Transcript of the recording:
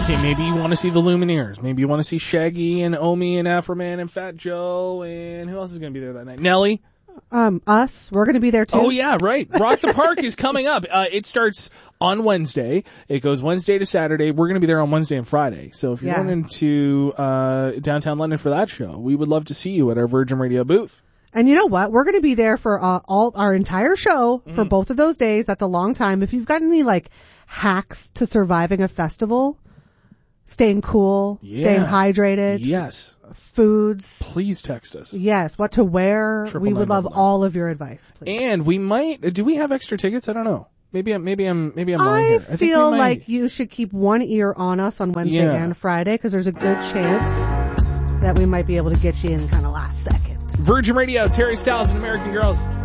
Okay, maybe you want to see the Lumineers. Maybe you want to see Shaggy and Omi and Afroman and Fat Joe, and who else is going to be there that night? Nelly? Us. We're going to be there too. Oh yeah, right. Rock the Park is coming up. It starts on Wednesday. It goes Wednesday to Saturday. We're going to be there on Wednesday and Friday. So if you're going into downtown London for that show, we would love to see you at our Virgin Radio booth. And you know what? We're going to be there for all our entire show for both of those days. That's a long time. If you've got any hacks to surviving a festival, staying cool, staying hydrated. Yes. Foods. Please text us. Yes. What to wear. We would love all of your advice. Please. And we might, do we have extra tickets? I don't know. Maybe I'm lying here. I feel like you should keep one ear on us on Wednesday and Friday because there's a good chance that we might be able to get you in kind of last second. Virgin Radio, Terry Styles and American Girls.